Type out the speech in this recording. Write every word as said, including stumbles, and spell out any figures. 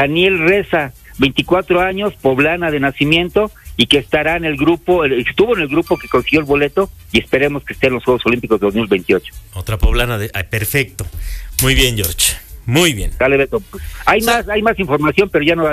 Janiel Reza, veinticuatro años, poblana de nacimiento, y que estará en el grupo, estuvo en el grupo que consiguió el boleto, y esperemos que esté en los Juegos Olímpicos de dos mil veintiocho. Otra poblana de... Ay, perfecto. Muy bien, George. Muy bien. Dale, Beto. Hay, o sea, más, hay más información, pero ya no